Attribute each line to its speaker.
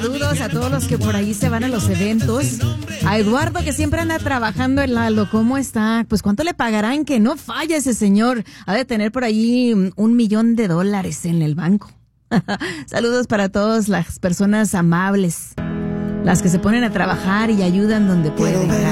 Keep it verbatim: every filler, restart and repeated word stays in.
Speaker 1: saludos a todos los que por ahí se van a los eventos. A Eduardo, que siempre anda trabajando en Lalo. ¿Cómo está? Pues ¿cuánto le pagarán? Que no falla ese señor. Ha de tener por ahí un millón de dólares en el banco. Saludos para todas las personas amables, las que se ponen a trabajar y ayudan donde pueden.